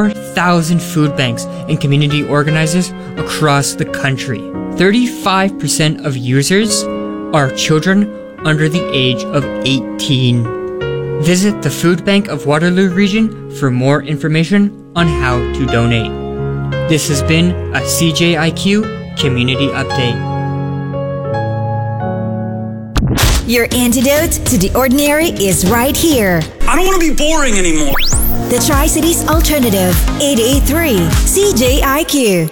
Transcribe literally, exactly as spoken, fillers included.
four thousand food banks and community organizers across the country. thirty-five percent of users are children under the age of eighteen. Visit the Food Bank of Waterloo Region for more information on how to donate. This has been a C J I Q Community Update. Your antidote to the ordinary is right here. I don't want to be boring anymore. The Tri-Cities Alternative, eight eighty-three C J I Q.